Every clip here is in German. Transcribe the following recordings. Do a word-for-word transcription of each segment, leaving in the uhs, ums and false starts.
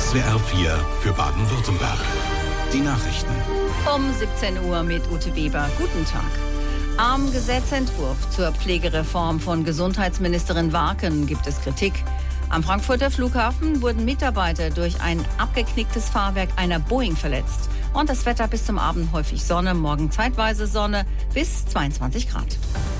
S W R vier für Baden-Württemberg. Die Nachrichten. Um siebzehn Uhr mit Ute Weber. Guten Tag. Am Gesetzentwurf zur Pflegereform von Gesundheitsministerin Warken gibt es Kritik. Am Frankfurter Flughafen wurden Mitarbeiter durch ein abgeknicktes Fahrwerk einer Boeing verletzt. Und das Wetter bis zum Abend häufig Sonne, morgen zeitweise Sonne bis zweiundzwanzig Grad.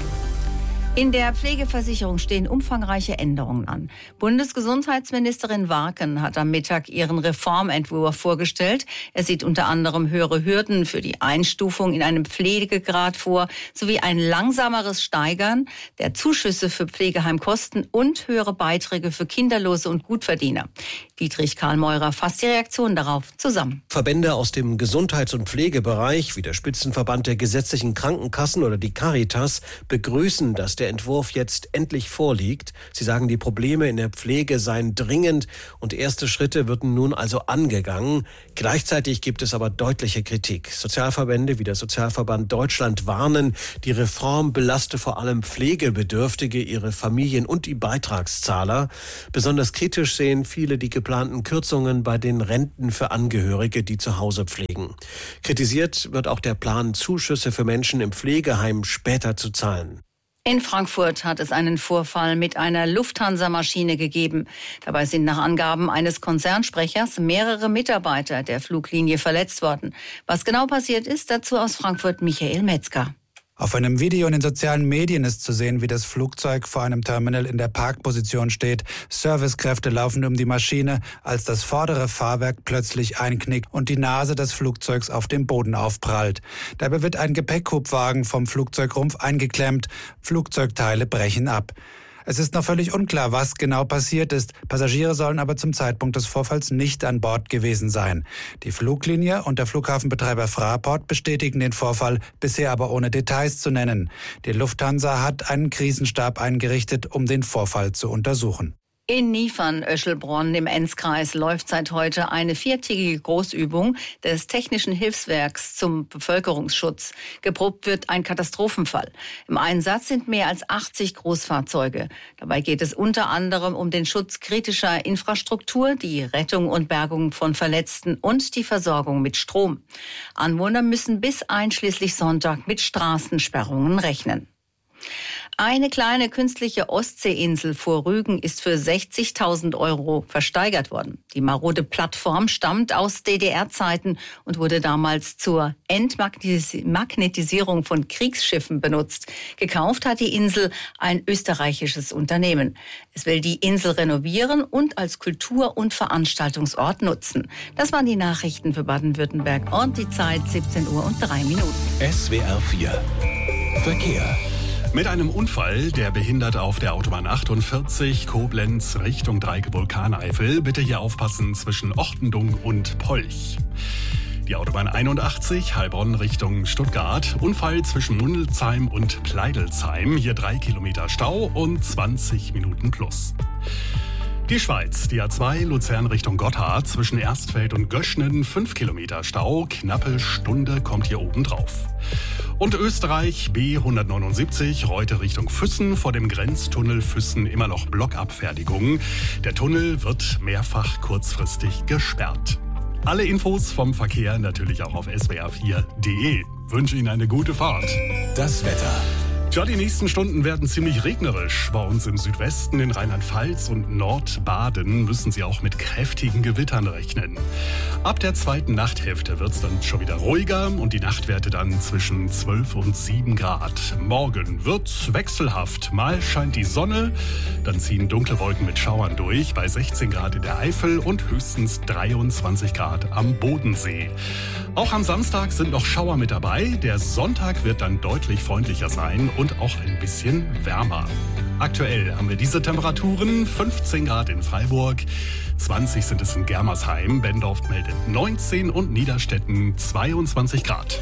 In der Pflegeversicherung stehen umfangreiche Änderungen an. Bundesgesundheitsministerin Warken hat am Mittag ihren Reformentwurf vorgestellt. Er sieht unter anderem höhere Hürden für die Einstufung in einem Pflegegrad vor, sowie ein langsameres Steigern der Zuschüsse für Pflegeheimkosten und höhere Beiträge für Kinderlose und Gutverdiener. Dietrich Karl Meurer fasst die Reaktion darauf zusammen. Verbände aus dem Gesundheits- und Pflegebereich, wie der Spitzenverband der gesetzlichen Krankenkassen oder die Caritas, begrüßen, dass der Entwurf jetzt endlich vorliegt. Sie sagen, die Probleme in der Pflege seien dringend und erste Schritte würden nun also angegangen. Gleichzeitig gibt es aber deutliche Kritik. Sozialverbände wie der Sozialverband Deutschland warnen, die Reform belaste vor allem Pflegebedürftige, ihre Familien und die Beitragszahler. Besonders kritisch sehen viele die geplanten Kürzungen bei den Renten für Angehörige, die zu Hause pflegen. Kritisiert wird auch der Plan, Zuschüsse für Menschen im Pflegeheim später zu zahlen. In Frankfurt hat es einen Vorfall mit einer Lufthansa-Maschine gegeben. Dabei sind nach Angaben eines Konzernsprechers mehrere Mitarbeiter der Fluglinie verletzt worden. Was genau passiert ist, dazu aus Frankfurt Michael Metzger. Auf einem Video in den sozialen Medien ist zu sehen, wie das Flugzeug vor einem Terminal in der Parkposition steht. Servicekräfte laufen um die Maschine, als das vordere Fahrwerk plötzlich einknickt und die Nase des Flugzeugs auf dem Boden aufprallt. Dabei wird ein Gepäckhubwagen vom Flugzeugrumpf eingeklemmt. Flugzeugteile brechen ab. Es ist noch völlig unklar, was genau passiert ist. Passagiere sollen aber zum Zeitpunkt des Vorfalls nicht an Bord gewesen sein. Die Fluglinie und der Flughafenbetreiber Fraport bestätigen den Vorfall, bisher aber ohne Details zu nennen. Die Lufthansa hat einen Krisenstab eingerichtet, um den Vorfall zu untersuchen. In Niefern-Öschelbronn im Enzkreis läuft seit heute eine viertägige Großübung des Technischen Hilfswerks zum Bevölkerungsschutz. Geprobt wird ein Katastrophenfall. Im Einsatz sind mehr als achtzig Großfahrzeuge. Dabei geht es unter anderem um den Schutz kritischer Infrastruktur, die Rettung und Bergung von Verletzten und die Versorgung mit Strom. Anwohner müssen bis einschließlich Sonntag mit Straßensperrungen rechnen. Eine kleine künstliche Ostseeinsel vor Rügen ist für sechzigtausend Euro versteigert worden. Die marode Plattform stammt aus D D R-Zeiten und wurde damals zur Entmagnetisierung von Kriegsschiffen benutzt. Gekauft hat die Insel ein österreichisches Unternehmen. Es will die Insel renovieren und als Kultur- und Veranstaltungsort nutzen. Das waren die Nachrichten für Baden-Württemberg und die Zeit siebzehn Uhr und drei Minuten. S W R vier Verkehr. Mit einem Unfall, der behindert auf der Autobahn achtundvierzig Koblenz Richtung Dreieck-Vulkaneifel. Bitte hier aufpassen zwischen Ochtendung und Polch. Die Autobahn einundachtzig Heilbronn Richtung Stuttgart. Unfall zwischen Mundelsheim und Pleidelsheim. Hier drei Kilometer Stau und zwanzig Minuten plus. Die Schweiz, die A zwei Luzern Richtung Gotthard zwischen Erstfeld und Göschnen, fünf Kilometer Stau, knappe Stunde kommt hier oben drauf. Und Österreich, B hundertneunundsiebzig, Reute Richtung Füssen, vor dem Grenztunnel Füssen immer noch Blockabfertigung. Der Tunnel wird mehrfach kurzfristig gesperrt. Alle Infos vom Verkehr natürlich auch auf S W R vier punkt de. Wünsche Ihnen eine gute Fahrt. Das Wetter. Ja, die nächsten Stunden werden ziemlich regnerisch. Bei uns im Südwesten, in Rheinland-Pfalz und Nordbaden müssen Sie auch mit kräftigen Gewittern rechnen. Ab der zweiten Nachthälfte wird es dann schon wieder ruhiger und die Nachtwerte dann zwischen zwölf und sieben Grad. Morgen wird's wechselhaft. Mal scheint die Sonne, dann ziehen dunkle Wolken mit Schauern durch bei sechzehn Grad in der Eifel und höchstens dreiundzwanzig Grad am Bodensee. Auch am Samstag sind noch Schauer mit dabei. Der Sonntag wird dann deutlich freundlicher sein und auch ein bisschen wärmer. Aktuell haben wir diese Temperaturen: fünfzehn Grad in Freiburg, zwanzig sind es in Germersheim, Bendorf meldet neunzehn und Niederstetten zweiundzwanzig Grad.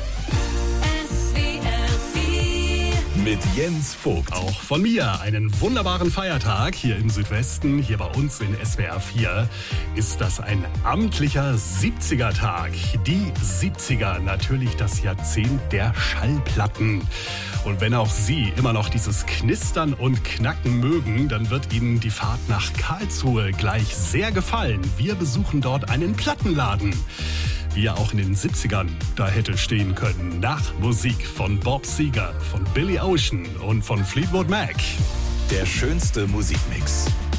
Mit Jens Vogt. Auch von mir einen wunderbaren Feiertag hier im Südwesten. Hier bei uns in S W R vier ist das ein amtlicher siebziger-Tag. Die siebziger, natürlich das Jahrzehnt der Schallplatten. Und wenn auch Sie immer noch dieses Knistern und Knacken mögen, dann wird Ihnen die Fahrt nach Karlsruhe gleich sehr gefallen. Wir besuchen dort einen Plattenladen, wie er auch in den siebzigern da hätte stehen können. Nach Musik von Bob Seger, von Billy Ocean und von Fleetwood Mac. Der schönste Musikmix.